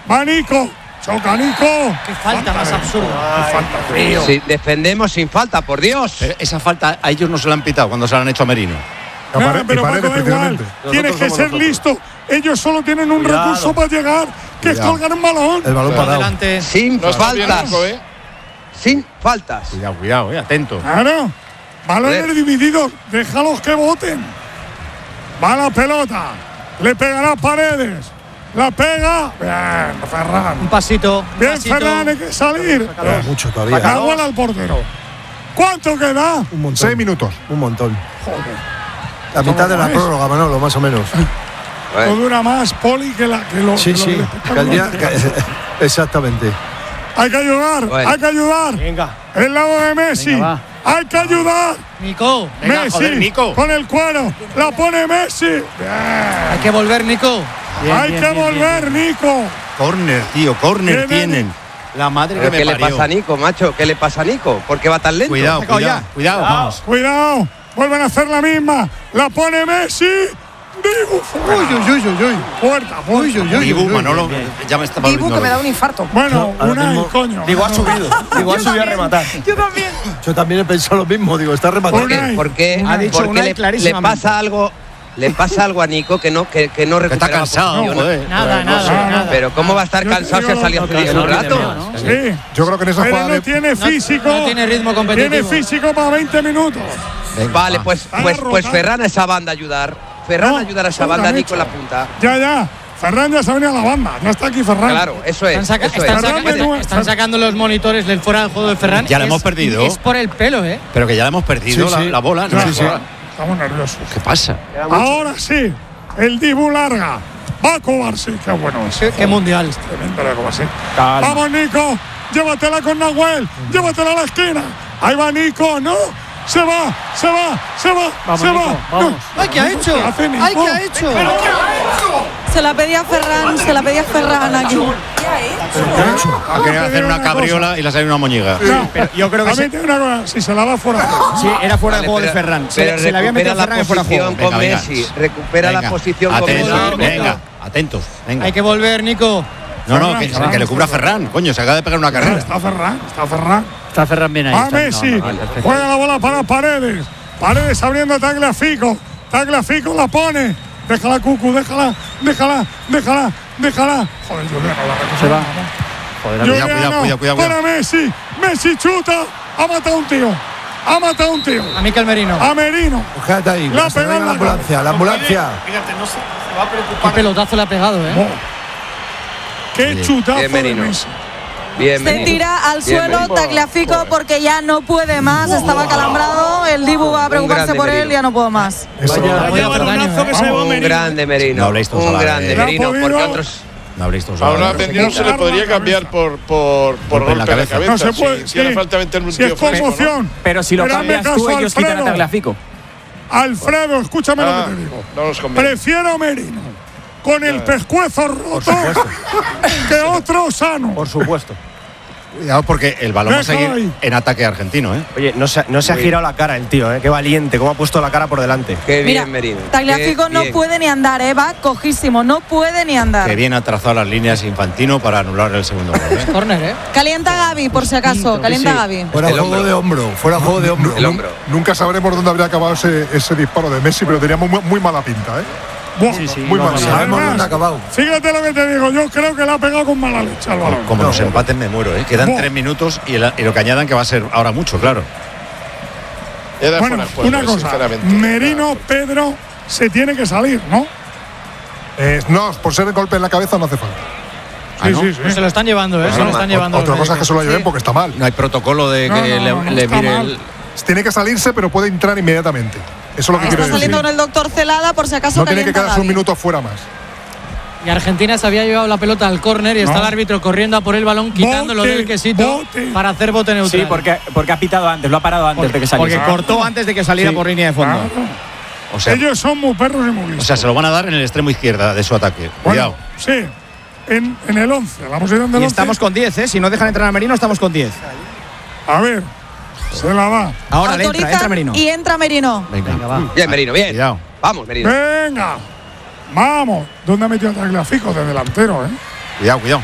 Va Nico. Choca Nico. Qué falta más absurda. Falta frío. Sí, defendemos sin falta, por Dios. Pero esa falta a ellos no se la han pitado cuando se la han hecho a Merino. Pero Paco, da igual. Tienes que ser listo. Ellos solo tienen un recurso para llegar, que es colgar un balón. El balón parado. Adelante. Sin faltas. Sin faltas. Cuidado, atento. Claro. Balones divididos. Déjalos que voten. Va la pelota. Le pegará Paredes. La pega. Bien, Ferran. Un pasito. Bien, Ferran, hay que salir. Mucho todavía. Aguanta al portero. ¿Cuánto queda? Un montón. 6 minutos. Un montón. Joder. La mitad de la prórroga, Manolo, más o menos. No dura más, Poli, que lo. Sí. que Que el día- exactamente. Hay que ayudar, Bueno. hay que ayudar. Venga. El lado de Messi. Venga, va. Hay que ayudar. Nico. Venga, Messi joder, Nico. con el cuero. La pone Messi. Bien. Hay que volver, Nico. Hay que volver, Nico. Corner, tío, corner tienen. La madre que ¿Pero me qué le parió. pasa a Nico, macho? ¿Qué le pasa a Nico? ¿Por qué va tan lento? Cuidado. Vamos. Cuidado. Vuelven a hacer la misma. La pone Messi. Dibu. Puerta. Dibu, Manolo, ya me está Dibu, volviendo que me da loco. un infarto. Bueno, ahora una mismo- coño. Digo, ha subido a rematar. Yo también. Yo también he pensado lo mismo, digo, está rematando. Unai. ¿Por qué? Ha dicho Porque Unai le clarísimamente. pasa algo. Le pasa algo a Nico que no Que recupera está la cansado, posición. joder. Nada. Pero ¿cómo va a estar Yo cansado te si ha digo salido lo hace 10 un rato? Sí. Yo creo que en esa Pero jugada no de- tiene físico. No tiene ritmo competitivo. Tiene físico para 20 minutos. Vale, pues Ferran a esa banda ayudar. Ferran No, ayudar a esa lo banda, han Nico en la hecho. punta. Ya. Ferran ya se ha venido a la banda. Ya está aquí Ferran. Claro, eso es. Están, eso es. están sacando los monitores del fuera del juego de Ferran. Ya la Es- hemos perdido. Es por el pelo, ¿eh? Pero que ya la hemos perdido Sí, sí. la bola. ¿no? Ya, Sí, sí. Estamos nerviosos. ¿Qué pasa? Ahora sí. El Dibu larga. Va a Kovacic. Qué bueno es. Qué mundial. Tremendo la Kovacic. Calma. Vamos, Nico. Llévatela con Nahuel. Llévatela a la esquina. Ahí va Nico. No. Se va. Vamos, se Nico, va. vamos. No. ¡Ay, qué ha hecho! ¿Qué hace Nico? ¡Ay, qué ha hecho! Se la pedía Ferran aquí. Ha querido hacer una cabriola y le ha salido una moñiga. No, Pero yo creo que a mí te digo una cosa. Si se la va fuera. sí, era fuera de Vale, juego de pero- Ferran. pero Se le había metido recupera Ferran en fuera de juego. posición con Venga, Messi. Recupera la Venga, posición con atentos, Messi. venga, atentos. Venga. Hay que volver, Nico. No, que le cubra Ferran. Coño, se acaba de pegar una carrera. Está Ferran. Está Ferran bien ahí. Va Messi. Juega la bola para Paredes. Paredes abriendo Tagliafico. Tagliafico la pone. Déjala, Cucu. Déjala. Joder, Juliano, la recoge. Se va. Joder, Juliano, para Messi. Messi chuta. Ha matado a un tío. A Mikel Merino. A Merino. Quédate ahí. La Se pegó venga en la la ambulancia, la ambulancia. Qué pelotazo le ha pegado, ¿eh? Oh. Qué chutazo Bien, de Merino. Messi. Bien, Se Merino. tira al Bien, suelo Merino. Tagliafico porque ya no puede más. Estaba calambrado. El Dibu va a preocuparse grande por él. Merino. Ya no puedo más. Vaya balonazo que se llevó Un grande Merino. No habléis todos a Un la grande vez. Merino. ¿Le ha Porque podido? otros. No habréis todos Ahora hablado. Bendigo se le podría cambiar por golpe en la cabeza. No se puede. Si hace falta meter un si tío es fresco, ¿no? conmoción. Pero si lo Pero hazme cambias tú, caso, ellos quitan a Alfredo. Tagliafico. Alfredo, escúchame lo que te digo. No nos conviene. Prefiero a Merino con el pescuezo roto que otro sano. Por supuesto. Cuidado porque el balón va a Déjalo seguir ahí. en ataque argentino, ¿eh? Oye, no se ha girado la cara el tío, ¿eh? Qué valiente, cómo ha puesto la cara por delante. Qué Mira, bien, Merino. Tagliafico Qué no bien. puede ni andar, va cojísimo, no puede ni andar. Que bien ha trazado las líneas Infantino para anular el segundo gol, ¿eh? Córner, ¿eh? Calienta Gaby, por si acaso, calienta Gaby. Fuera El juego hombro. de hombro. Fuera juego de hombro. El hombro. Nunca sabremos dónde habría acabado ese disparo de Messi, pero tenía muy mala pinta, ¿eh? Buah, Muy mala. Sabemos Además, dónde ha acabado. fíjate lo que te digo, yo creo que le ha pegado con mala leche al balón. Como nos empaten me muero, ¿eh? Quedan Buah. 3 minutos y lo que añadan que va a ser ahora mucho, claro. Ya da Bueno, fuera de juego, una cosa, sinceramente. Merino, Pedro, se tiene que salir, ¿no? No, por ser el golpe en la cabeza no hace falta. Se lo están llevando, ¿eh? Se lo están llevando. Otra los cosa es que se lo lleven porque está mal. No hay protocolo de No, que no, no le está mire mal. el. Tiene que salirse, pero puede entrar inmediatamente. Eso es lo que quiero Está decir. saliendo con el doctor Celada, por si acaso No tiene que calienta quedarse un Gaby. minuto fuera más. Y Argentina se había llevado la pelota al córner y está el árbitro corriendo a por el balón, quitándolo Bote, del quesito bote. para hacer bote neutral. Sí, porque ha pitado antes, lo ha parado antes de que saliera. Porque cortó antes de que saliera por línea de fondo. Claro. O sea, Ellos son muy perros y muy listos. o sea, se lo van a dar en el extremo izquierda de su ataque. Bueno, Cuidado. sí, en el 11, la posición del Y 11. estamos con 10, ¿eh? Si no dejan entrar a Merino, estamos con 10. A ver, se la da. Ahora le Autorizan entra Merino. y entra Merino. Venga, va. Bien, Merino, bien. Cuidado. Vamos, Merino. Venga, vamos. ¿Dónde ha metido a Tagliafico de delantero, Cuidado.